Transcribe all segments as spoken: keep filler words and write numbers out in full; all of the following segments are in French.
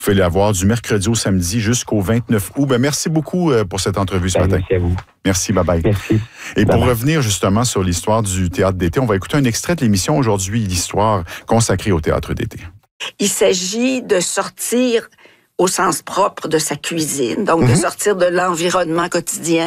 Vous pouvez l'avoir du mercredi au samedi jusqu'au vingt-neuf août. Ben, merci beaucoup pour cette entrevue ce ben, matin. Merci à vous. Merci, bye-bye. Merci. Et bye pour bye. revenir justement sur l'histoire du théâtre d'été, on va écouter un extrait de l'émission aujourd'hui, l'histoire consacrée au théâtre d'été. Il s'agit de sortir au sens propre de sa cuisine, donc mm-hmm. de sortir de l'environnement quotidien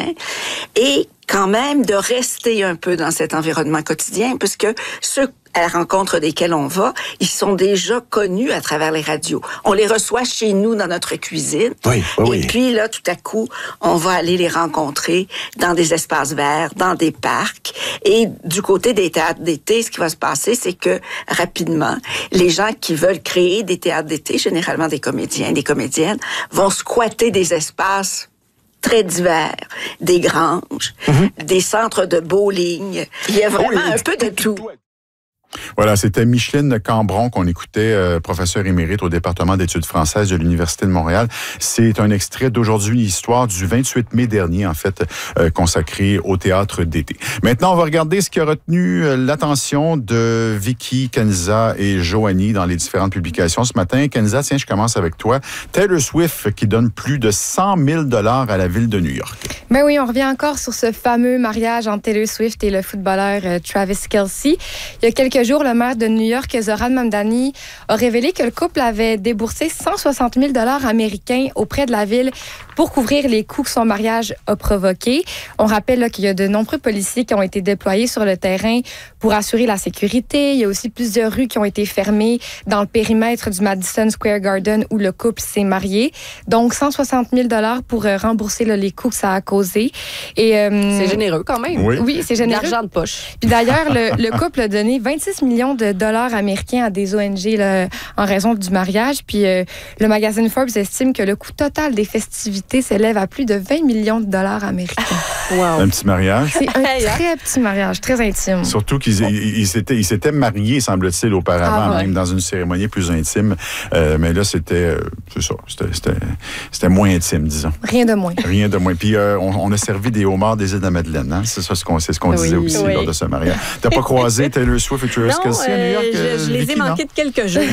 et quand même de rester un peu dans cet environnement quotidien, puisque ceux à la rencontre desquels on va, ils sont déjà connus à travers les radios. On les reçoit chez nous dans notre cuisine. Oui, oui, oui. Et puis là, tout à coup, on va aller les rencontrer dans des espaces verts, dans des parcs. Et du côté des théâtres d'été, ce qui va se passer, c'est que rapidement, les gens qui veulent créer des théâtres d'été, généralement des comédiens, des comédiennes, vont squatter des espaces très divers, des granges, mm-hmm. des centres de bowling. Il y a vraiment oh, un peu de tout. Voilà, c'était Micheline Cambron qu'on écoutait, euh, professeure émérite au département d'études françaises de l'Université de Montréal. C'est un extrait d'aujourd'hui, l'histoire du vingt-huit mai dernier, en fait, euh, consacré au théâtre d'été. Maintenant, on va regarder ce qui a retenu euh, l'attention de Vicky, Kenza et Joanie dans les différentes publications ce matin. Kenza, tiens, je commence avec toi. Taylor Swift qui donne plus de cent mille dollars à la ville de New York. Ben oui, on revient encore sur ce fameux mariage entre Taylor Swift et le footballeur euh, Travis Kelce. Il y a quelques jours, le maire de New York, Zoran Mamdani, a révélé que le couple avait déboursé cent soixante mille dollars américains auprès de la ville pour couvrir les coûts que son mariage a provoqués. On rappelle là, qu'il y a de nombreux policiers qui ont été déployés sur le terrain pour assurer la sécurité. Il y a aussi plusieurs rues qui ont été fermées dans le périmètre du Madison Square Garden où le couple s'est marié. Donc, cent soixante mille dollars pour euh, rembourser là, les coûts que ça a causé. Et, euh, c'est généreux quand même. Oui, oui c'est généreux. L'argent de poche. Puis d'ailleurs, le, le couple a donné vingt-six millions de dollars américains à des O N G là, en raison du mariage. Puis euh, le magazine Forbes estime que le coût total des festivités s'élève à plus de vingt millions de dollars américains. Wow. Un petit mariage. C'est un très petit mariage, très intime. Surtout qu'ils ils, ils s'étaient, ils s'étaient mariés, semble-t-il, auparavant, ah, ouais. même dans une cérémonie plus intime. Euh, mais là, c'était, euh, c'est ça, c'était, c'était, c'était moins intime, disons. Rien de moins. Rien de moins. Puis euh, on, on a servi des homards des îles de la Madeleine. Hein? C'est ça ce qu'on, c'est ce qu'on oui, disait aussi oui. lors de ce mariage. T'as pas croisé Taylor Swift et Travis Kelce à New York? Euh, je, je les Vicky, ai manqués de quelques jours.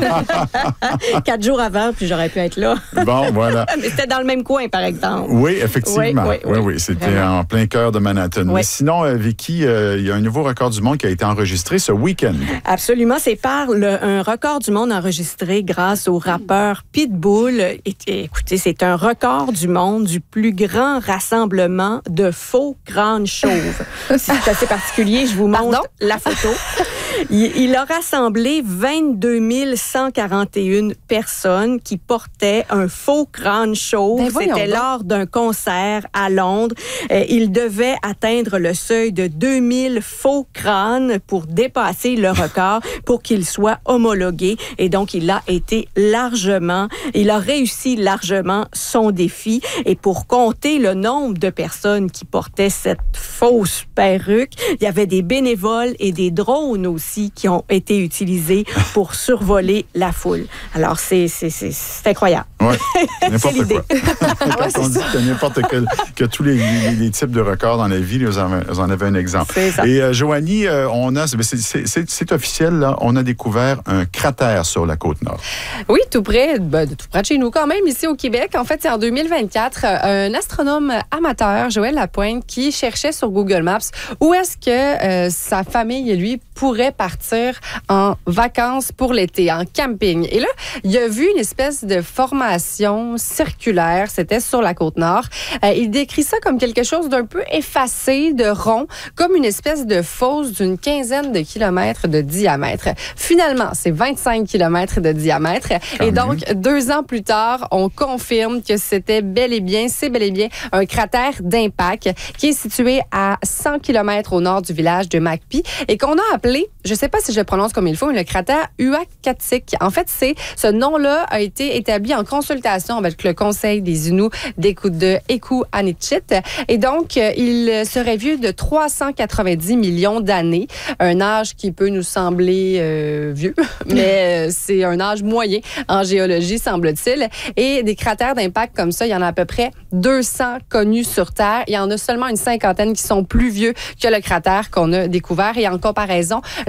Quatre jours avant, puis j'aurais pu être là. Bon, voilà. Mais c'était dans le même coin, par exemple. Oui, effectivement. Oui, oui, oui, oui. C'était Vraiment. en plein cœur de Manhattan. Oui. Mais sinon, euh, Vicky, euh, il y a un nouveau record du monde qui a été enregistré ce week-end. Absolument. C'est par le, un record du monde enregistré grâce au rappeur Pitbull. Et, et, écoutez, c'est un record du monde du plus grand rassemblement de faux crânes chauves. C'est assez particulier. Je vous montre Pardon? la photo. Il, il a rassemblé vingt-deux mille cent quarante et une personnes qui portaient un faux crâne chauve. Ben C'était donc. lors d'un concert à Londres. Euh, il devait atteindre le seuil de deux mille faux crânes pour dépasser le record, pour qu'il soit homologué. Et donc, il a été largement, il a réussi largement son défi. Et pour compter le nombre de personnes qui portaient cette fausse perruque, il y avait des bénévoles et des drones aussi qui ont été utilisés pour survoler la foule. Alors, c'est, c'est, c'est, c'est incroyable. Oui, n'importe c'est quoi. Quand ouais, on dit que n'importe quel, que tous les, les, les types de records dans la vie, vous en, vous en avez un exemple. C'est ça. Et euh, Joanie, euh, on a, c'est, c'est, c'est, c'est officiel, là, on a découvert un cratère sur la Côte-Nord. Oui, tout près, ben, tout près de chez nous quand même, ici au Québec. En fait, c'est en deux mille vingt-quatre, un astronome amateur, Joël Lapointe, qui cherchait sur Google Maps où est-ce que euh, sa famille et lui pourraient partir en vacances pour l'été, en camping. Et là, il a vu une espèce de formation circulaire, c'était sur la Côte-Nord. Euh, il décrit ça comme quelque chose d'un peu effacé, de rond, comme une espèce de fosse d'une quinzaine de kilomètres de diamètre. Finalement, c'est vingt-cinq kilomètres de diamètre. Quand et donc, même. deux ans plus tard, on confirme que c'était bel et bien, c'est bel et bien un cratère d'impact qui est situé à cent kilomètres au nord du village de Macpie et qu'on a appelé, je ne sais pas si je le prononce comme il faut, mais le cratère Uakatik. En fait, c'est, ce nom-là a été établi en consultation avec le Conseil des Inuits de Eku-Anitchit. Et donc, il serait vieux de trois cent quatre-vingt-dix millions d'années. Un âge qui peut nous sembler euh, vieux, mais c'est un âge moyen en géologie, semble-t-il. Et des cratères d'impact comme ça, il y en a à peu près deux cents connus sur Terre. Il y en a seulement une cinquantaine qui sont plus vieux que le cratère qu'on a découvert. Et en comparaison,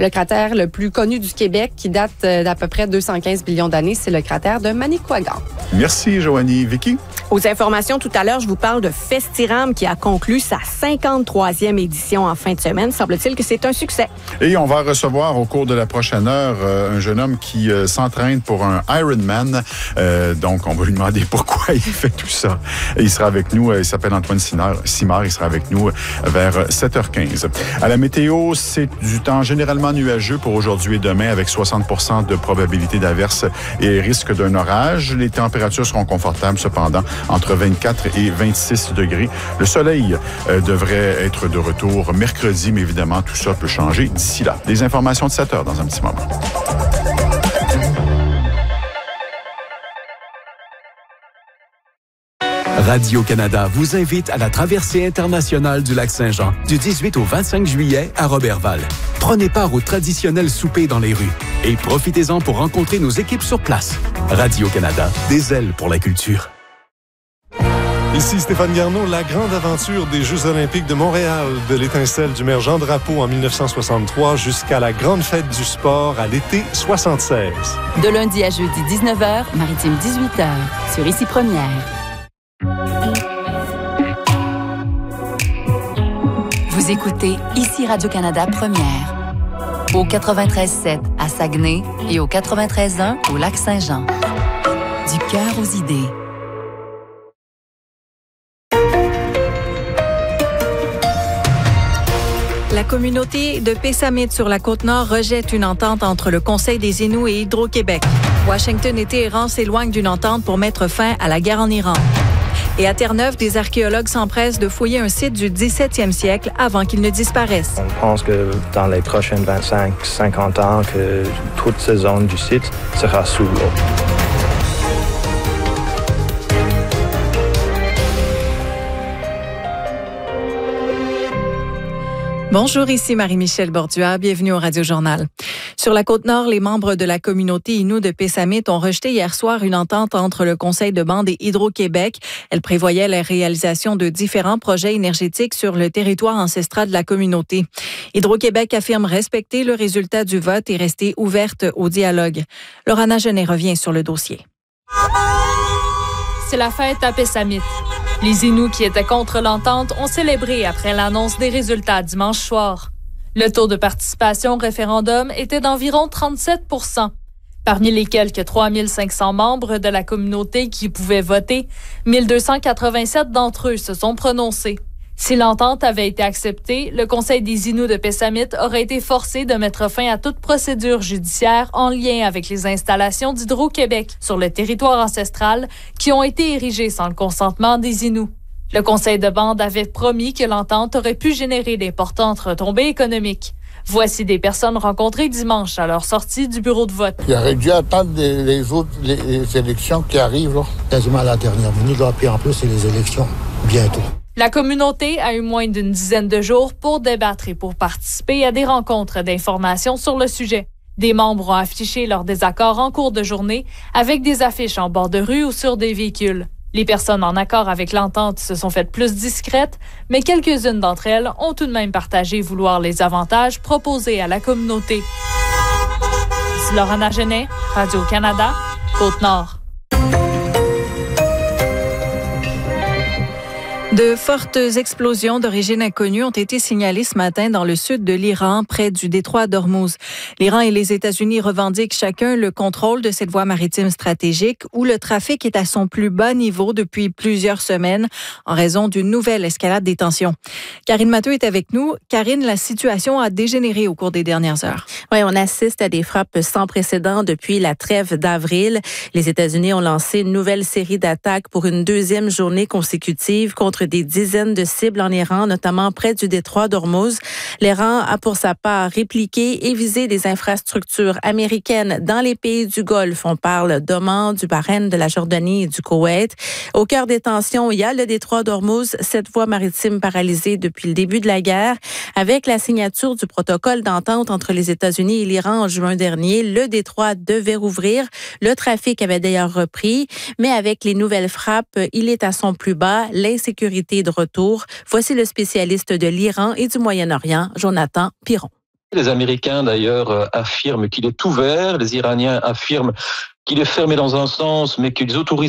Le cratère le plus connu du Québec, qui date d'à peu près deux cent quinze millions d'années, c'est le cratère de Manicouagan. Merci, Joanie. Vicky? Aux informations, tout à l'heure, je vous parle de Festiram qui a conclu sa cinquante-troisième édition en fin de semaine. Semble-t-il que c'est un succès. Et on va recevoir au cours de la prochaine heure euh, un jeune homme qui euh, s'entraîne pour un Ironman. Euh, donc, on va lui demander pourquoi il fait tout ça. Et il sera avec nous. Euh, il s'appelle Antoine Simard. Il sera avec nous vers sept heures quinze. À la météo, c'est du temps généralement nuageux pour aujourd'hui et demain avec soixante pour cent de probabilité d'averse et risque d'un orage. Les températures seront confortables cependant entre vingt-quatre et vingt-six degrés. Le soleil euh, devrait être de retour mercredi, mais évidemment, tout ça peut changer d'ici là. Des informations de sept heures dans un petit moment. Radio-Canada vous invite à la traversée internationale du lac Saint-Jean du dix-huit au vingt-cinq juillet à Roberval. Prenez part au traditionnel souper dans les rues et profitez-en pour rencontrer nos équipes sur place. Radio-Canada, des ailes pour la culture. Ici Stéphane Garneau, la grande aventure des Jeux olympiques de Montréal, de l'étincelle du maire Jean Drapeau en dix-neuf cent soixante-trois jusqu'à la grande fête du sport à l'été soixante-seize. De lundi à jeudi dix-neuf heures, Maritime dix-huit heures, sur Ici Première. Vous écoutez Ici Radio-Canada Première, au quatre-vingt-treize sept à Saguenay et au quatre-vingt-treize un au Lac-Saint-Jean. Du cœur aux idées. La communauté de Pessamit sur la Côte-Nord rejette une entente entre le Conseil des Inuits et Hydro-Québec. Washington et Téhéran s'éloignent d'une entente pour mettre fin à la guerre en Iran. Et à Terre-Neuve, des archéologues s'empressent de fouiller un site du dix-septième siècle avant qu'il ne disparaisse. On pense que dans les prochaines vingt-cinq à cinquante ans, que toute cette zone du site sera sous l'eau. Bonjour, ici Marie-Michel Borduas. Bienvenue au Radio-Journal. Sur la Côte-Nord, les membres de la communauté Innu de Pessamit ont rejeté hier soir une entente entre le Conseil de bande et Hydro-Québec. Elle prévoyait la réalisation de différents projets énergétiques sur le territoire ancestral de la communauté. Hydro-Québec affirme respecter le résultat du vote et rester ouverte au dialogue. Laurana Genet revient sur le dossier. C'est la fête à Pessamit. Les Inuits qui étaient contre l'entente ont célébré après l'annonce des résultats dimanche soir. Le taux de participation au référendum était d'environ trente-sept pour cent. Parmi les quelques trois mille cinq cents membres de la communauté qui pouvaient voter, mille deux cent quatre-vingt-sept d'entre eux se sont prononcés. Si l'entente avait été acceptée, le Conseil des Inuits de Pessamit aurait été forcé de mettre fin à toute procédure judiciaire en lien avec les installations d'Hydro-Québec sur le territoire ancestral qui ont été érigées sans le consentement des Inuits. Le Conseil de bande avait promis que l'entente aurait pu générer d'importantes retombées économiques. Voici des personnes rencontrées dimanche à leur sortie du bureau de vote. Il aurait dû attendre les, les autres les, les élections qui arrivent, là. Quasiment à la dernière minute, là, puis en plus, c'est les élections bientôt. La communauté a eu moins d'une dizaine de jours pour débattre et pour participer à des rencontres d'information sur le sujet. Des membres ont affiché leur désaccord en cours de journée avec des affiches en bord de rue ou sur des véhicules. Les personnes en accord avec l'entente se sont faites plus discrètes, mais quelques-unes d'entre elles ont tout de même partagé vouloir les avantages proposés à la communauté. C'est Laurana Genet, Radio-Canada, Côte-Nord. De fortes explosions d'origine inconnue ont été signalées ce matin dans le sud de l'Iran, près du détroit d'Ormuz. L'Iran et les États-Unis revendiquent chacun le contrôle de cette voie maritime stratégique où le trafic est à son plus bas niveau depuis plusieurs semaines en raison d'une nouvelle escalade des tensions. Karine Matteux est avec nous. Karine, la situation a dégénéré au cours des dernières heures. Oui, on assiste à des frappes sans précédent depuis la trêve d'avril. Les États-Unis ont lancé une nouvelle série d'attaques pour une deuxième journée consécutive contre des dizaines de cibles en Iran, notamment près du détroit d'Ormuz. L'Iran a pour sa part répliqué et visé des infrastructures américaines dans les pays du Golfe. On parle d'Oman, du Bahreïn, de la Jordanie et du Koweït. Au cœur des tensions, il y a le détroit d'Ormuz, cette voie maritime paralysée depuis le début de la guerre. Avec la signature du protocole d'entente entre les États-Unis et l'Iran en juin dernier, le détroit devait rouvrir. Le trafic avait d'ailleurs repris, mais avec les nouvelles frappes, il est à son plus bas. L'insécurité de retour. Voici le spécialiste de l'Iran et du Moyen-Orient, Jonathan Piron. Les Américains, d'ailleurs, affirment qu'il est ouvert. Les Iraniens affirment qu'il est fermé dans un sens, mais qu'ils autorisent